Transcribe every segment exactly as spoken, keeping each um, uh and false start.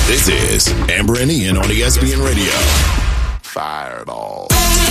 This is Amber and Ian on E S P N Radio. Fireball.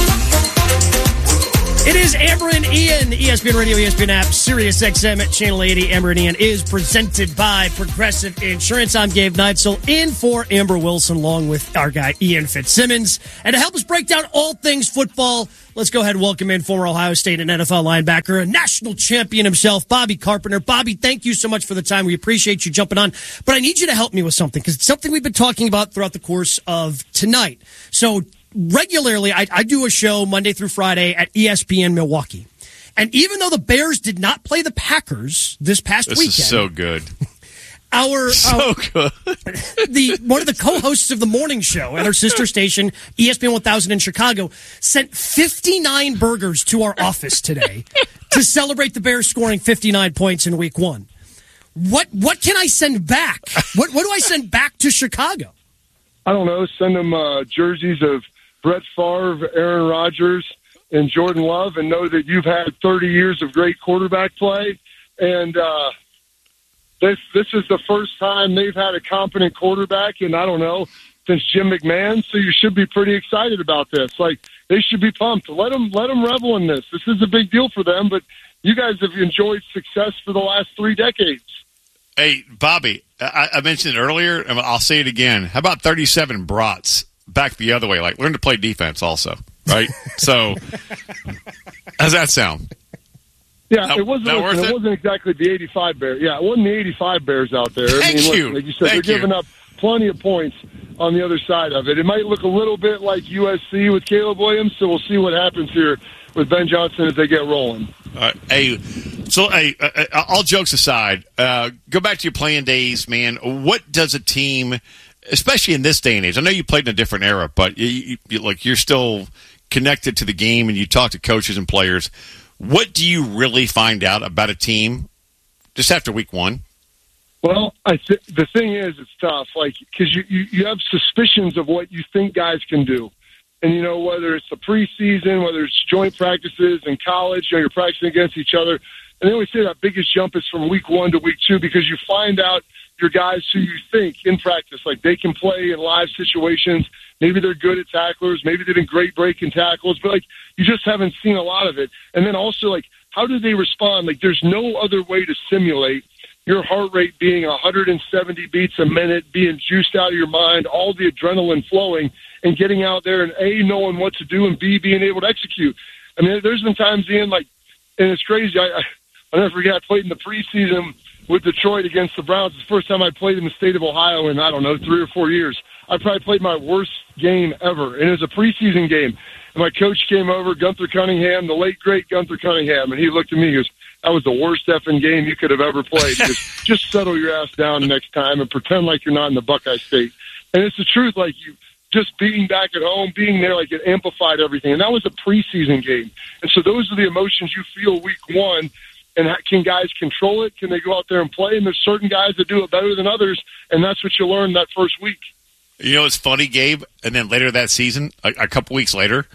It is Amber and Ian, E S P N Radio, E S P N app, Sirius X M at Channel eighty. Amber and Ian is presented by Progressive Insurance. I'm Gabe Neitzel, in for Amber Wilson, along with our guy Ian Fitzsimmons. And to help us break down all things football, let's go ahead and welcome in former Ohio State and N F L linebacker, a national champion himself, Bobby Carpenter. Bobby, thank you so much for the time. We appreciate you jumping on. But I need you to help me with something, because it's something we've been talking about throughout the course of tonight. So regularly, I, I do a show Monday through Friday at E S P N Milwaukee. And even though the Bears did not play the Packers this past this weekend. This is so good. Our, so our, good. the one of the co-hosts of the morning show at our sister station, E S P N one thousand in Chicago, sent fifty-nine burgers to our office today to celebrate the Bears scoring fifty-nine points in week one. What what can I send back? What what do I send back to Chicago? I don't know. Send them uh, jerseys of Brett Favre, Aaron Rodgers, and Jordan Love, and know that you've had thirty years of great quarterback play. And uh, this this is the first time they've had a competent quarterback in, I don't know, since Jim McMahon. So you should be pretty excited about this. Like, they should be pumped. Let them, let them revel in this. This is a big deal for them, but you guys have enjoyed success for the last three decades. Hey, Bobby, I, I mentioned it earlier, and I'll say it again. How about thirty-seven brats back the other way? Like, learn to play defense also, right? So, how's that sound? Yeah, Not, it wasn't. Listen, worth it? it wasn't exactly the eighty-five Bears. Yeah, it wasn't the eighty-five Bears out there. Thank I mean, you. Listen, like you said, Thank they're you. giving up plenty of points on the other side of it. It might look a little bit like U S C with Caleb Williams, so we'll see what happens here with Ben Johnson as they get rolling. Uh, hey, so hey, uh, uh, all jokes aside, uh, go back to your playing days, man. What does a team, especially in this day and age? I know you played in a different era, but you, you, you, like you're still connected to the game, and you talk to coaches and players. What do you really find out about a team just after week one? Well, I th- the thing is, it's tough, like because you, you you have suspicions of what you think guys can do. And, you know, whether it's the preseason, whether it's joint practices in college, you know, you're practicing against each other. And they always say that biggest jump is from week one to week two, because you find out your guys who you think in practice, like they can play in live situations. Maybe they're good at tacklers. Maybe they've been great breaking tackles. But, like, you just haven't seen a lot of it. And then also, like, how do they respond? Like, there's no other way to simulate your heart rate being one hundred seventy beats a minute, being juiced out of your mind, all the adrenaline flowing, and getting out there and, A, knowing what to do, and, B, being able to execute. I mean, there's been times, Ian, like, and it's crazy. I, I, I'll never forget, I played in the preseason with Detroit against the Browns. It's the first time I played in the state of Ohio in, I don't know, three or four years. I probably played my worst game ever, and it was a preseason game. And my coach came over, Gunther Cunningham, the late, great Gunther Cunningham, and he looked at me, he goes, that was the worst effing game you could have ever played. Just, just settle your ass down next time and pretend like you're not in the Buckeye State. And it's the truth, like, you just being back at home, being there, like, it amplified everything. And that was a preseason game. And so those are the emotions you feel week one. And how, can guys control it? Can they go out there and play? And there's certain guys that do it better than others, and that's what you learn that first week. You know, it's funny, Gabe, and then later that season, a, a couple weeks later,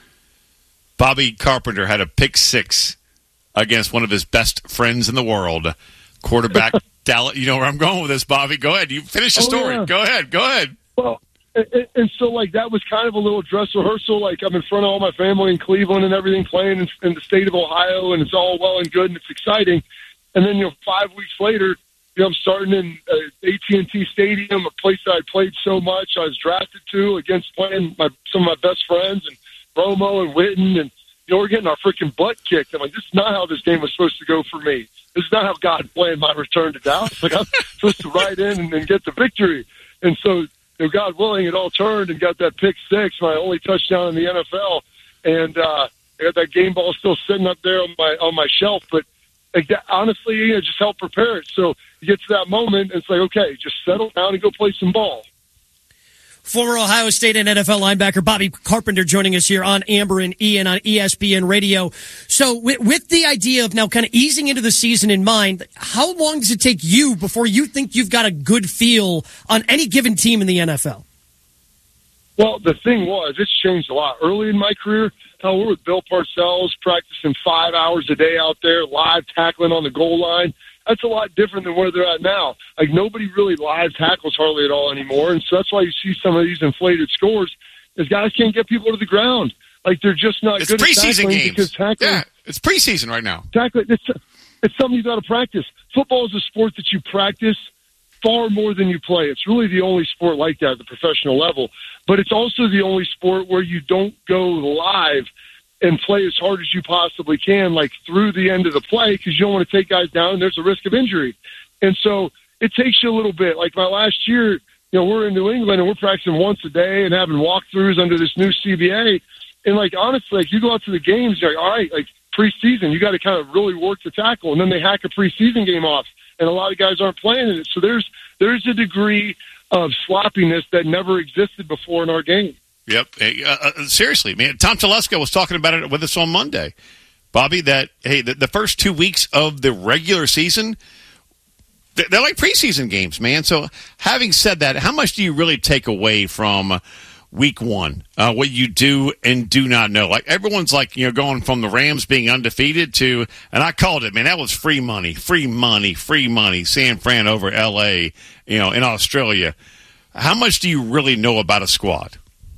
Bobby Carpenter had a pick six against one of his best friends in the world, quarterback Dallas. You know where I'm going with this, Bobby. Go ahead. You finish the oh, story. Yeah. Go ahead. Go ahead. Well, and, and so, like, that was kind of a little dress rehearsal. Like, I'm in front of all my family in Cleveland and everything, playing in, in the state of Ohio, and it's all well and good, and it's exciting. And then, you know, five weeks later, you know, I'm starting in uh, A T and T Stadium, a place that I played so much. I was drafted to against playing my, some of my best friends, and Romo and Witten, and, you know, we're getting our freaking butt kicked. I'm like, this is not how this game was supposed to go for me. This is not how God planned my return to Dallas. Like, I'm supposed to ride in and, and get the victory. And so, you know, God willing, it all turned and got that pick six, my only touchdown in the N F L. And uh, I got that game ball still sitting up there on my on my shelf. But like that, honestly, you know, just help prepare it. So you get to that moment, and it's like, okay, just settle down and go play some ball. Former Ohio State and N F L linebacker Bobby Carpenter joining us here on Amber and Ian on E S P N Radio. So with, with the idea of now kind of easing into the season in mind, how long does it take you before you think you've got a good feel on any given team in the N F L? Well, the thing was, it's changed a lot. Early in my career, hell, we're with Bill Parcells, practicing five hours a day out there, live tackling on the goal line. that's a lot different than where they're at now. Like, nobody really live tackles hardly at all anymore, and so that's why you see some of these inflated scores, is guys can't get people to the ground. Like, they're just not it's good at preseason tackling games. because tackling. Yeah, it's preseason right now. Tackling, it's, it's something you got to practice. Football is a sport that you practice far more than you play. It's really the only sport like that at the professional level. But it's also the only sport where you don't go live and play as hard as you possibly can, like through the end of the play, because you don't want to take guys down and there's a risk of injury. And so it takes you a little bit. Like my last year, you know, we're in New England and we're practicing once a day and having walkthroughs under this new C B A. And, like, honestly, like, you go out to the games, you're like, all right, like, preseason, you got to kind of really work the tackle. And then they hack a preseason game off, and a lot of guys aren't playing in it. So there's there's a degree of sloppiness that never existed before in our game. Yep. Hey, uh, uh, seriously, man. Tom Telesco was talking about it with us on Monday, Bobby, that, hey, the, the first two weeks of the regular season, they're, they're like preseason games, man. So having said that, how much do you really take away from week one, uh, what you do and do not know? Like, everyone's like, you know, going from the Rams being undefeated to, and I called it, man, that was free money, free money, free money, San Fran over L A, you know, in Australia. How much do you really know about a squad?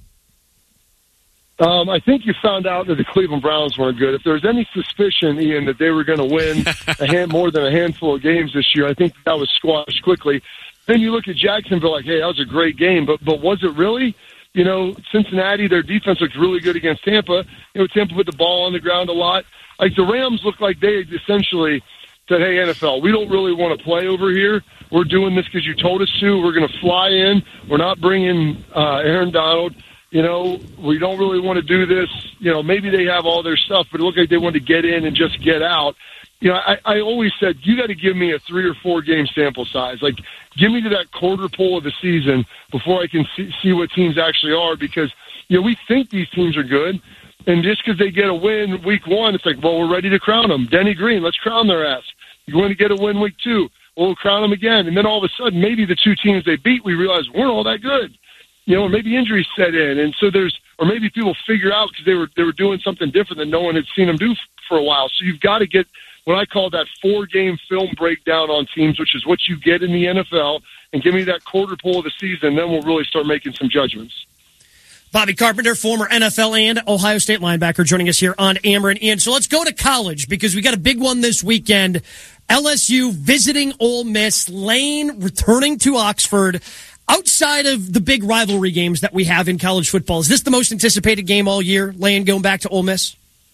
Um, I think you found out that the Cleveland Browns weren't good. If there was any suspicion, Ian, that they were going to win a hand, more than a handful of games this year, I think that was squashed quickly. Then you look at Jacksonville like, hey, that was a great game, but but was it really? You know, Cincinnati, their defense looked really good against Tampa. You know, Tampa put the ball on the ground a lot. Like, the Rams looked like they essentially said, hey, N F L, we don't really want to play over here. We're doing this because you told us to. We're going to fly in. We're not bringing uh, Aaron Donald. You know, we don't really want to do this. You know, maybe they have all their stuff, but it looked like they wanted to get in and just get out. You know, I, I always said, you got to give me a three or four game sample size. Like, give me to that quarter pole of the season before I can see, see what teams actually are, because, you know, we think these teams are good, and just because they get a win week one, it's like, well, we're ready to crown them. Denny Green, let's crown their ass. You're going to get a win week two, well, we'll crown them again. And then all of a sudden, maybe the two teams they beat, we realize weren't all that good. You know, or maybe injuries set in, and so there's, or maybe people figure out because they were they were doing something different that no one had seen them do for a while. So you've got to get what I call that four-game film breakdown on teams, which is what you get in the N F L, and give me that quarter pole of the season, then we'll really start making some judgments. Bobby Carpenter, former N F L and Ohio State linebacker, joining us here on Amber and Ian. So let's go to college, because we got a big one this weekend. L S U visiting Ole Miss, Lane returning to Oxford. Outside of the big rivalry games that we have in college football, is this the most anticipated game all year, Lane, going back to Ole Miss?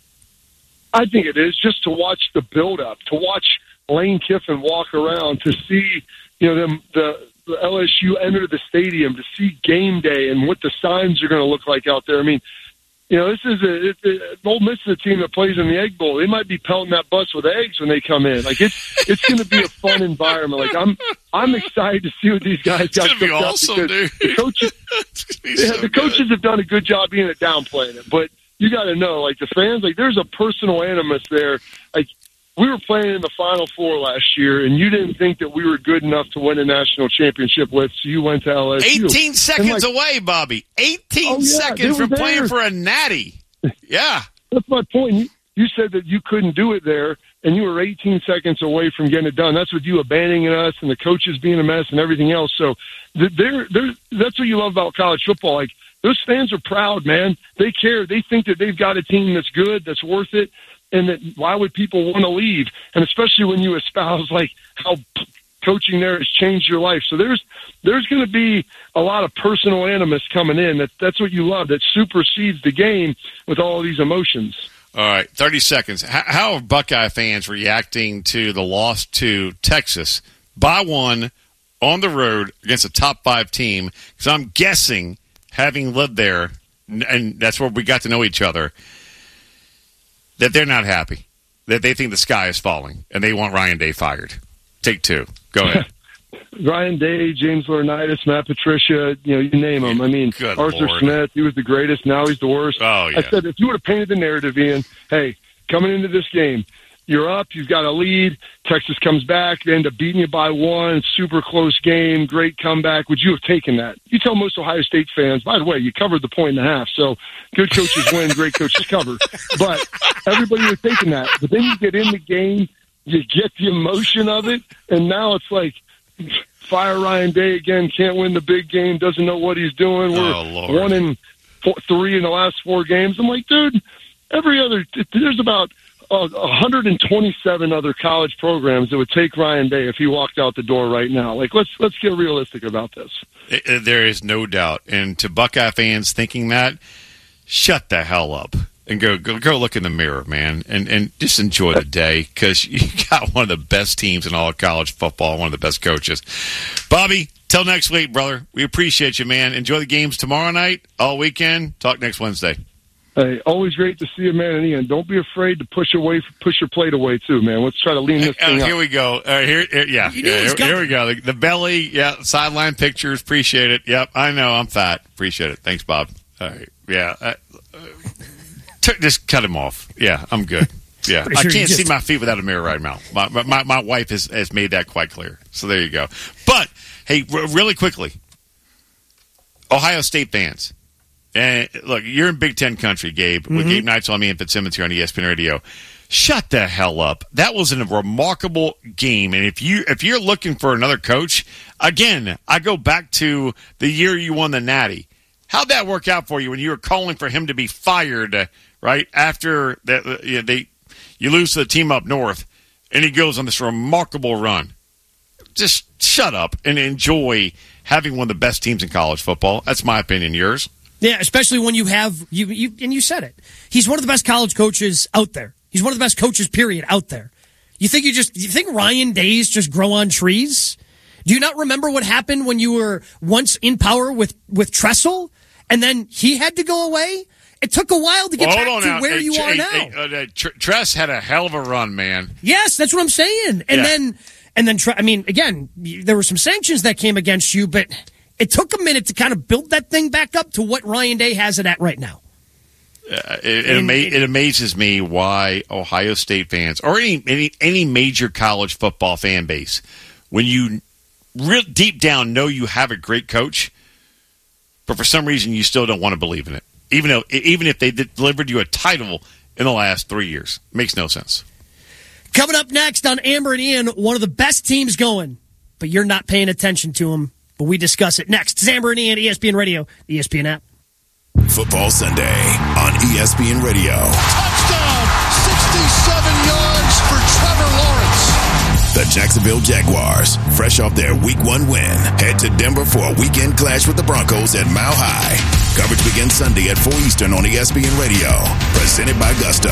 I think it is, just to watch the build-up, to watch Lane Kiffin walk around, to see, you know, them, the, the L S U enter the stadium, to see game day and what the signs are going to look like out there. I mean, you know, this is a it, it, Ole Miss is a team that plays in the Egg Bowl. They might be pelting that bus with eggs when they come in. Like, it's it's going to be a fun environment. Like, I'm I'm excited to see what these guys it's got cooked up awesome, because dude. the coaches, yeah, so the coaches have done a good job being at downplaying it. But you got to know, like, the fans, like, there's a personal animus there. Like, we were playing in the Final Four last year, and you didn't think that we were good enough to win a national championship with, so you went to L S U. eighteen seconds like, away, Bobby. eighteen oh, yeah, seconds from there. playing for a natty. Yeah. That's my point. You, you said that you couldn't do it there, and you were eighteen seconds away from getting it done. That's with you abandoning us and the coaches being a mess and everything else. So they're, they're, that's what you love about college football. Like, those fans are proud, man. They care. They think that they've got a team that's good, that's worth it, and that why would people want to leave? And especially when you espouse, like, how coaching there has changed your life. So there's there's going to be a lot of personal animus coming in. That that's what you love. That supersedes the game with all of these emotions. All right, thirty seconds. How, how are Buckeye fans reacting to the loss to Texas by one on the road against a top five team? Because I'm guessing, having lived there, and that's where we got to know each other, that they're not happy. That they think the sky is falling, and they want Ryan Day fired. Take two. Go ahead. Ryan Day, James Laurinaitis, Matt Patricia, you know, you name them. I mean, Good Arthur Lord. Smith, he was the greatest. Now he's the worst. Oh, yeah. I said, if you would have painted the narrative, Ian, hey, coming into this game, you're up, you've got a lead, Texas comes back, they end up beating you by one, super close game, great comeback. Would you have taken that? You tell most Ohio State fans, by the way, you covered the point and a half, so good coaches win, great coaches cover. But everybody was taking that. But then you get in the game, you get the emotion of it, and now it's like, fire Ryan Day again, can't win the big game, doesn't know what he's doing. We're oh, one in four, three in the last four games. I'm like, dude, every other there's about uh, one hundred twenty-seven other college programs that would take Ryan Day if he walked out the door right now. Like, let's let's get realistic about this. It, there is no doubt. And to Buckeye fans thinking that, shut the hell up and go go, go look in the mirror, man, and, and just enjoy the day, because you got one of the best teams in all of college football, one of the best coaches. Bobby, till next week, brother. We appreciate you, man. Enjoy the games tomorrow night, all weekend. Talk next Wednesday. Hey, always great to see you, man. And Ian, don't be afraid to push away, push your plate away too, man. Let's try to lean this thing uh, up. Here we go. Uh, here, here, yeah, yeah here, here we go. The, the belly, yeah, sideline pictures. Appreciate it. Yep, I know. I'm fat. Appreciate it. Thanks, Bob. All right. Yeah. Uh, uh, t- just cut him off. Yeah, I'm good. Yeah, sure I can't just... see my feet without a mirror right now. My my, my wife has, has made that quite clear. So there you go. But hey, r- really quickly, Ohio State fans. And look, you're in Big Ten country, Gabe, mm-hmm. with Gabe Neitzel, me, and Fitzsimmons here on E S P N Radio. Shut the hell up. That was a remarkable game. And if, you, if you're looking for another coach, again, I go back to the year you won the Natty. How'd that work out for you when you were calling for him to be fired, right, after the, you know, they you lose to the team up north, and he goes on this remarkable run? Just shut up and enjoy having one of the best teams in college football. That's my opinion. Yours? Yeah, especially when you have you, you and you said it. He's one of the best college coaches out there. He's one of the best coaches, period, out there. You think you just you think Ryan Days just grow on trees? Do you not remember what happened when you were once in power with, with Tressel, and then he had to go away? It took a while to get well, back to now. where hey, you hey, are now. Hey, uh, Tress had a hell of a run, man. Yes, that's what I'm saying. And yeah. then, and then, I mean, again, there were some sanctions that came against you, but it took a minute to kind of build that thing back up to what Ryan Day has it at right now. Uh, it, it, ama- it amazes me why Ohio State fans, or any, any any major college football fan base, when you real deep down know you have a great coach, but for some reason you still don't want to believe in it, even though even if they delivered you a title in the last three years, makes no sense. Coming up next on Amber and Ian, one of the best teams going, but you're not paying attention to them. But we discuss it next. It's Amber and Ian, E S P N Radio, the E S P N app. Football Sunday on E S P N Radio. Touchdown, sixty-seven yards for Trevor Lawrence. The Jacksonville Jaguars, fresh off their week one win, head to Denver for a weekend clash with the Broncos at Mile High. Coverage begins Sunday at four Eastern on E S P N Radio. Presented by Gusto.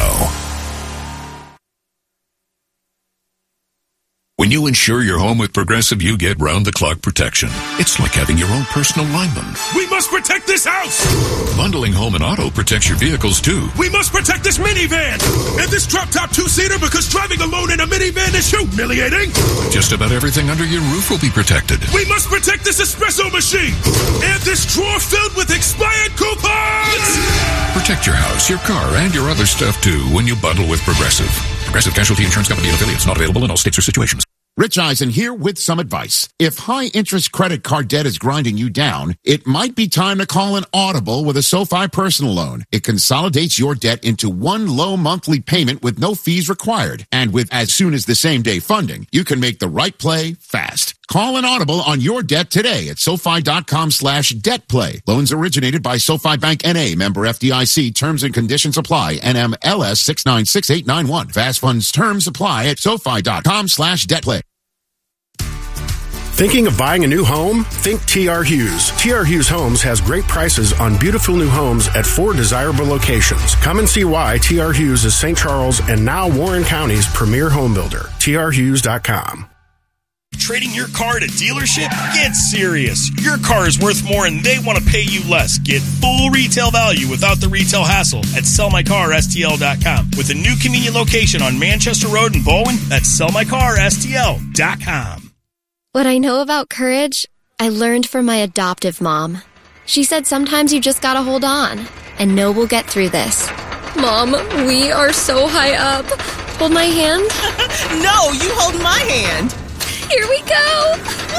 When you insure your home with Progressive, you get round-the-clock protection. It's like having your own personal lineman. We must protect this house! Bundling home and auto protects your vehicles, too. We must protect this minivan! And this drop-top two-seater, because driving alone in a minivan is humiliating! Just about everything under your roof will be protected. We must protect this espresso machine! And this drawer filled with expired coupons! Protect your house, your car, and your other stuff, too, when you bundle with Progressive. Progressive Casualty Insurance Company and affiliates. Not available in all states or situations. Rich Eisen here with some advice. If high-interest credit card debt is grinding you down, it might be time to call an audible with a SoFi personal loan. It consolidates your debt into one low monthly payment with no fees required. And with as soon as the same day funding, you can make the right play fast. Call an audible on your debt today at SoFi.com slash debt play. Loans originated by SoFi Bank N A, member F D I C. Terms and conditions apply. N M L S six nine six eight nine one. Fast funds terms apply at SoFi.com slash debt play. Thinking of buying a new home? Think T R. Hughes. T R. Hughes Homes has great prices on beautiful new homes at four desirable locations. Come and see why T R. Hughes is Saint Charles and now Warren County's premier home builder. T R Hughes dot com. Trading your car at a dealership? Get serious. Your car is worth more and they want to pay you less. Get full retail value without the retail hassle at sell my car S T L dot com. With a new convenient location on Manchester Road in Bowen, that's sell my car S T L dot com. What I know about courage, I learned from my adoptive mom. She said sometimes you just gotta hold on and know we'll get through this. Mom, we are so high up. Hold my hand. No, you hold my hand. Here we go!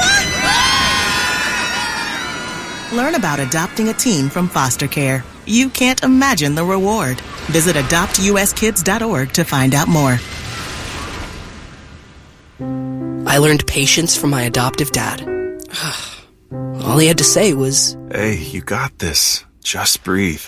Learn about adopting a teen from foster care. You can't imagine the reward. Visit adopt u s kids dot org to find out more. I learned patience from my adoptive dad. All he had to say was, "Hey, you got this. Just breathe."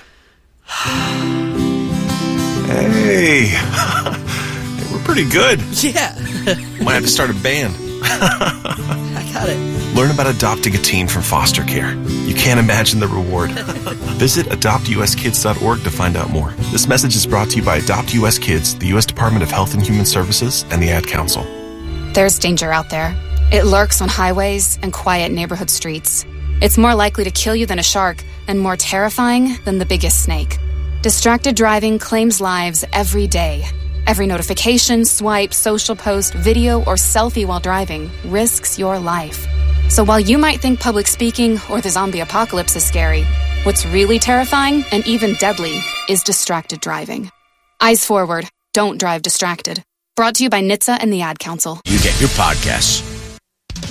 Hey, we're pretty good. Yeah. Might have to start a band. I got it. Learn about adopting a teen from foster care. You can't imagine the reward. Visit adopt u s kids dot org to find out more. This message is brought to you by Adopt U S Kids, the U S Department of Health and Human Services, and the Ad Council. There's danger out there. It lurks on highways and quiet neighborhood streets. It's more likely to kill you than a shark, and more terrifying than the biggest snake. Distracted driving claims lives every day. Every notification, swipe, social post, video, or selfie while driving risks your life. So while you might think public speaking or the zombie apocalypse is scary, what's really terrifying and even deadly is distracted driving. Eyes forward. Don't drive distracted. Brought to you by N H T S A and the Ad Council. You get your podcasts